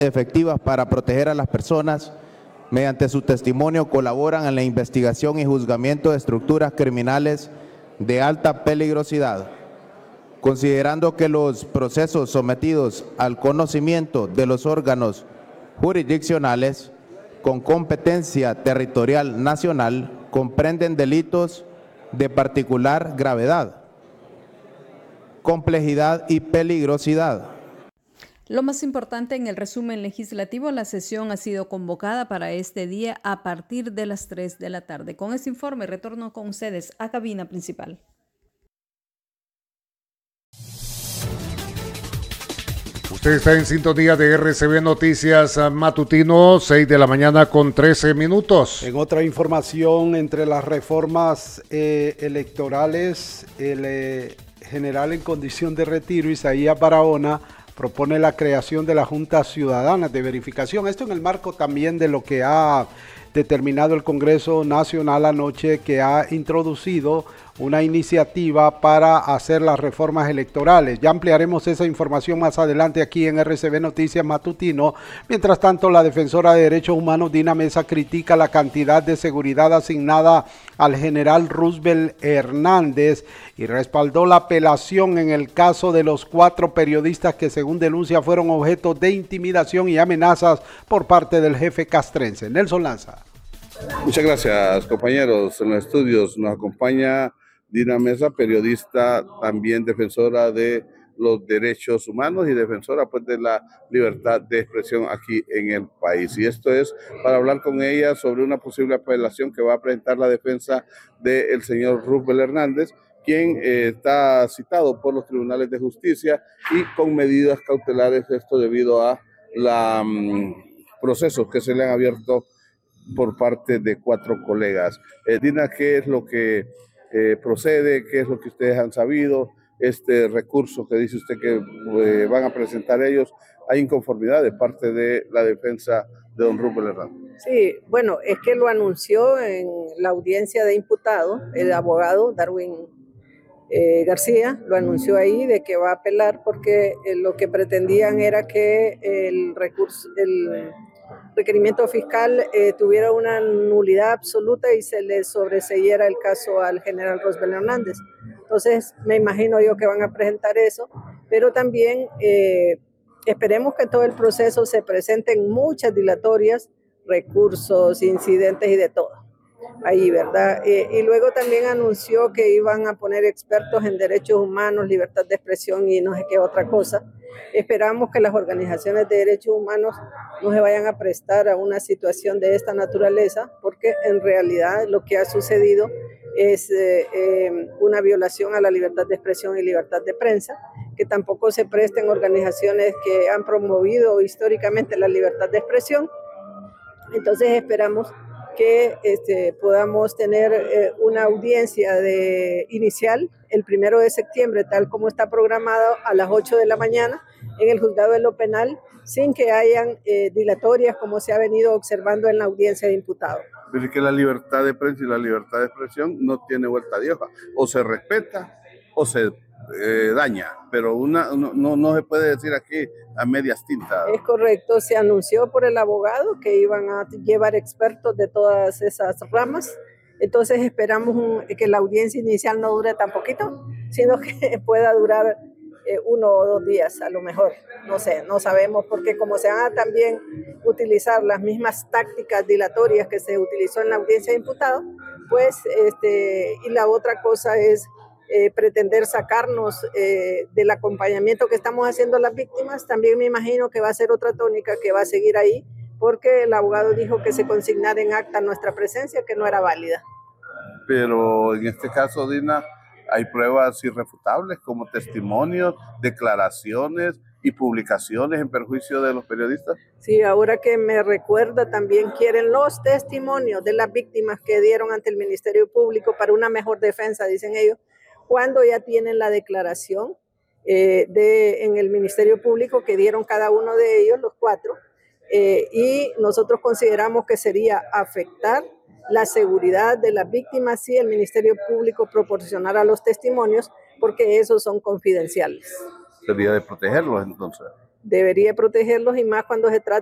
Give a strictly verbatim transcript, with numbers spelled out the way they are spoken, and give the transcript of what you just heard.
efectivas para proteger a las personas. Mediante su testimonio colaboran en la investigación y juzgamiento de estructuras criminales de alta peligrosidad. Considerando que los procesos sometidos al conocimiento de los órganos jurisdiccionales con competencia territorial nacional comprenden delitos de particular gravedad, complejidad y peligrosidad. Lo más importante en el resumen legislativo, la sesión ha sido convocada para este día a partir de las tres de la tarde. Con este informe retorno con ustedes a cabina principal. Usted está en sintonía de R C B Noticias Matutino, seis de la mañana con trece minutos. En otra información, entre las reformas eh, electorales, el eh, general en condición de retiro, Isaías Barahona, propone la creación de la Junta Ciudadana de Verificación. Esto en el marco también de lo que ha determinado el Congreso Nacional anoche, que ha introducido una iniciativa para hacer las reformas electorales. Ya ampliaremos esa información más adelante aquí en R C B Noticias Matutino. Mientras tanto, la defensora de derechos humanos Dina Mesa critica la cantidad de seguridad asignada al general Roosevelt Hernández y respaldó la apelación en el caso de los cuatro periodistas que, según denuncia, fueron objeto de intimidación y amenazas por parte del jefe castrense. Nelson Lanza. Muchas gracias, compañeros. En los estudios nos acompaña Dina Mesa, periodista, también defensora de los derechos humanos y defensora pues de la libertad de expresión aquí en el país. Y esto es para hablar con ella sobre una posible apelación que va a presentar la defensa del señor Roosevelt Hernández, quien eh, está citado por los tribunales de justicia y con medidas cautelares, esto debido a los um, procesos que se le han abierto por parte de cuatro colegas. Eh, Dina, ¿qué es lo que eh, procede? ¿Qué es lo que ustedes han sabido? Este recurso que dice usted que eh, van a presentar ellos, ¿hay inconformidad de parte de la defensa de don Roosevelt Hernández? Sí, bueno, es que lo anunció en la audiencia de imputado, el abogado Darwin eh, García, lo anunció ahí de que va a apelar porque eh, lo que pretendían era que el recurso, el requerimiento fiscal eh, tuviera una nulidad absoluta y se le sobreseyera el caso al general Roosevelt Hernández. Entonces, me imagino yo que van a presentar eso, pero también eh, esperemos que todo el proceso se presenten muchas dilatorias, recursos, incidentes y de todo. Ahí, ¿verdad? Eh, y luego también anunció que iban a poner expertos en derechos humanos, libertad de expresión y no sé qué otra cosa. Esperamos que las organizaciones de derechos humanos no se vayan a prestar a una situación de esta naturaleza, porque en realidad lo que ha sucedido es eh, eh, una violación a la libertad de expresión y libertad de prensa, que tampoco se presten organizaciones que han promovido históricamente la libertad de expresión. Entonces esperamos que este, podamos tener eh, una audiencia de, inicial el primero de septiembre, tal como está programado, a las ocho de la mañana en el juzgado de lo penal, sin que hayan eh, dilatorias como se ha venido observando en la audiencia de imputados. Dice que la libertad de prensa y la libertad de expresión no tiene vuelta de hoja, o se respeta o se eh, daña, pero una, no, no, no se puede decir aquí a medias tintas. Es correcto, se anunció por el abogado que iban a llevar expertos de todas esas ramas, entonces esperamos un, que la audiencia inicial no dure tan poquito, sino que pueda durar eh, uno o dos días a lo mejor, no sé, no sabemos, porque como se van a también utilizar las mismas tácticas dilatorias que se utilizó en la audiencia de imputados, pues, este, y la otra cosa es Eh, pretender sacarnos eh, del acompañamiento que estamos haciendo a las víctimas. También me imagino que va a ser otra tónica que va a seguir ahí, porque el abogado dijo que se consignara en acta nuestra presencia, que no era válida. Pero en este caso, Dina, hay pruebas irrefutables como testimonios, declaraciones y publicaciones en perjuicio de los periodistas. Sí, ahora que me recuerda, también quieren los testimonios de las víctimas que dieron ante el Ministerio Público para una mejor defensa, dicen ellos, cuando ya tienen la declaración eh, de, en el Ministerio Público que dieron cada uno de ellos, los cuatro, eh, y nosotros consideramos que sería afectar la seguridad de las víctimas si el Ministerio Público proporcionara los testimonios, porque esos son confidenciales. Sería de protegerlos entonces. debería protegerlos y más cuando se trata